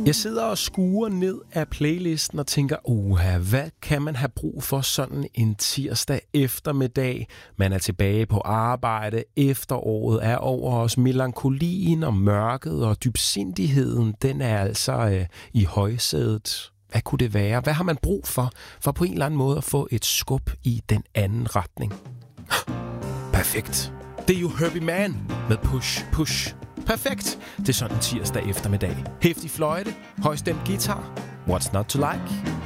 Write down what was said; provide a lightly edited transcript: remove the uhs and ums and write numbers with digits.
Jeg sidder og skuer ned af playlisten og tænker, hvad kan man have brug for sådan en tirsdag eftermiddag? Man er tilbage på arbejde, efteråret er over os, melankolien og mørket og dybsindigheden, den er altså i højsædet. Hvad kunne det være? Hvad har man brug for på en eller anden måde at få et skub i den anden retning? Perfekt. Det er jo Herbie Mann med Push Push. Perfekt. Det er sådan en tirsdag eftermiddag. Hæftig fløjte, højstemt guitar. What's not to like?